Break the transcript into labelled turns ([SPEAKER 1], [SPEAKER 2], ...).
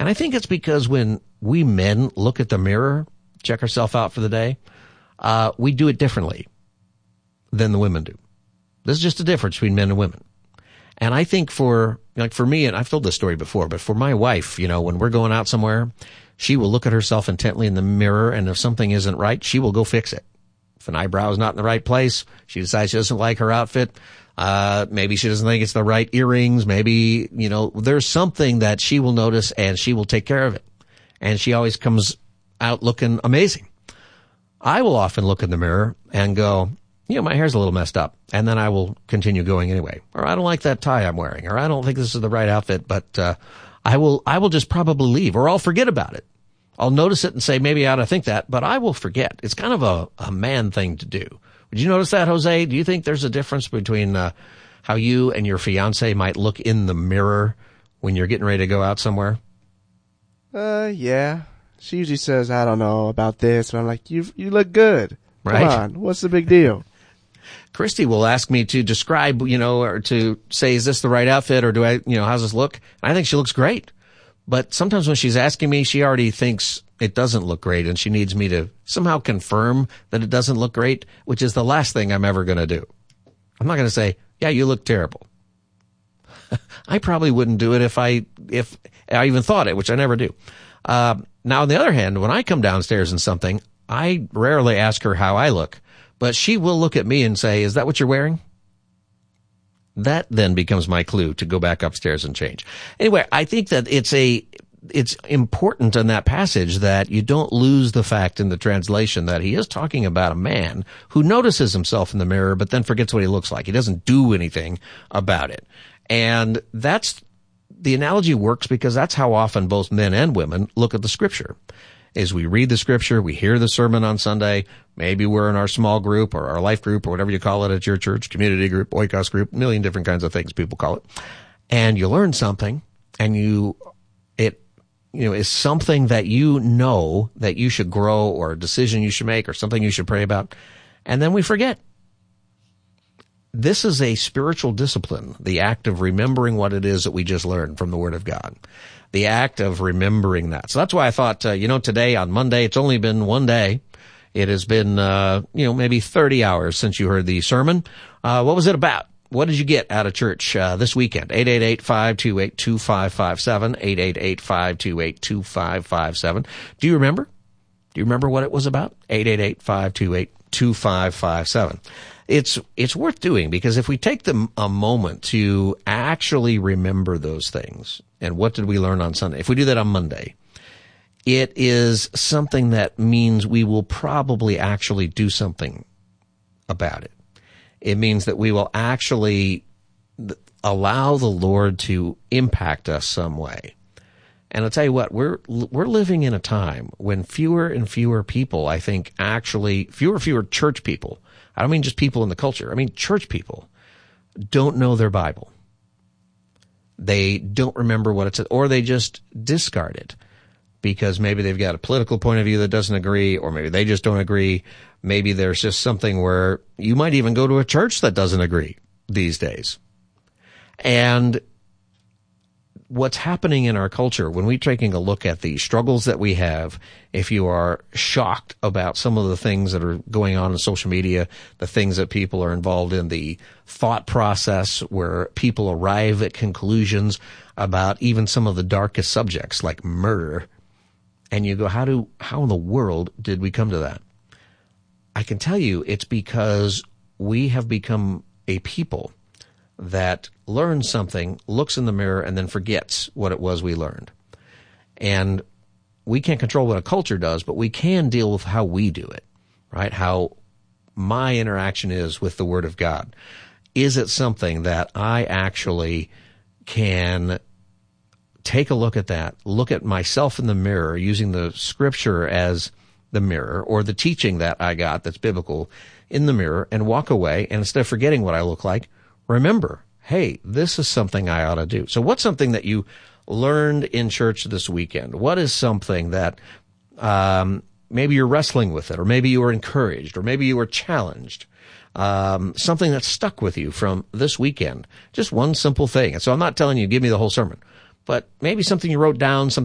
[SPEAKER 1] And I think it's because when we men look at the mirror, check ourselves out for the day, we do it differently than the women do. This is just a difference between men and women. And I think for me, and I've told this story before, but for my wife, when we're going out somewhere, she will look at herself intently in the mirror, and if something isn't right, she will go fix it. If an eyebrow is not in the right place, she decides she doesn't like her outfit, maybe she doesn't think it's the right earrings, maybe, there's something that she will notice and she will take care of it. And she always comes out looking amazing. I will often look in the mirror and go, my hair's a little messed up. And then I will continue going anyway. Or I don't like that tie I'm wearing. Or I don't think this is the right outfit, but I will just probably leave. Or I'll forget about it. I'll notice it and say, maybe I ought to think that, but I will forget. It's kind of a man thing to do. Would you notice that, Jose? Do you think there's a difference between how you and your fiance might look in the mirror when you're getting ready to go out somewhere?
[SPEAKER 2] Yeah. She usually says, I don't know about this. And I'm like, you look good.
[SPEAKER 1] Right.
[SPEAKER 2] Come on. What's the big deal?
[SPEAKER 1] Christy will ask me to describe, or to say, is this the right outfit, or do I, how's this look? And I think she looks great. But sometimes when she's asking me, she already thinks it doesn't look great, and she needs me to somehow confirm that it doesn't look great, which is the last thing I'm ever going to do. I'm not going to say, yeah, you look terrible. I probably wouldn't do it if I even thought it, which I never do. Now, on the other hand, when I come downstairs in something, I rarely ask her how I look, but she will look at me and say, is that what you're wearing? That then becomes my clue to go back upstairs and change. Anyway, I think that it's important in that passage that you don't lose the fact in the translation that he is talking about a man who notices himself in the mirror but then forgets what he looks like. He doesn't do anything about it. And the analogy works because that's how often both men and women look at the scripture. As we read the scripture, we hear the sermon on Sunday, maybe we're in our small group or our life group or whatever you call it at your church, community group, oikos group, a million different kinds of things people call it. And you learn something, and it is something that that you should grow, or a decision you should make, or something you should pray about. And then we forget. This is a spiritual discipline, the act of remembering what it is that we just learned from the Word of God. The act of remembering that. So that's why I thought, today on Monday, it's only been one day. It has been, maybe 30 hours since you heard the sermon. What was it about? What did you get out of church this weekend? 888-528-2557, 888-528-2557. Do you remember? Do you remember what it was about? 888-528-2557. It's worth doing, because if we take a moment to actually remember those things, and what did we learn on Sunday? If we do that on Monday, it is something that means we will probably actually do something about it. It means that we will actually allow the Lord to impact us some way. And I'll tell you what, we're living in a time when fewer and fewer people, I think, fewer church people, I don't mean just people in the culture, I mean church people, don't know their Bible. They don't remember what it says, or they just discard it because maybe they've got a political point of view that doesn't agree, or maybe they just don't agree. Maybe there's just something where you might even go to a church that doesn't agree these days. And what's happening in our culture, when we're taking a look at the struggles that we have, if you are shocked about some of the things that are going on in social media, the things that people are involved in, the thought process where people arrive at conclusions about even some of the darkest subjects like murder, and you go, how in the world did we come to that? I can tell you it's because we have become a people that learns something, looks in the mirror, and then forgets what it was we learned. And we can't control what a culture does, but we can deal with how we do it, right? How my interaction is with the Word of God. Is it something that I actually can take a look at that, look at myself in the mirror using the Scripture as the mirror, or the teaching that I got that's biblical in the mirror, and walk away, and instead of forgetting what I look like, remember, hey, this is something I ought to do. So what's something that you learned in church this weekend? What is something that maybe you're wrestling with it, or maybe you were encouraged, or maybe you were challenged? Something that stuck with you from this weekend. Just one simple thing. And so I'm not telling you, give me the whole sermon, but maybe something you wrote down, something